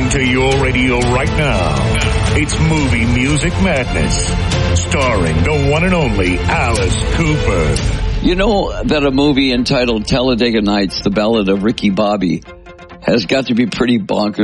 listening to your radio right now. It's Movie Music Madness, starring the one and only Alice Cooper. You know that a movie entitled Talladega Nights, The Ballad of Ricky Bobby, has got to be pretty bonkers.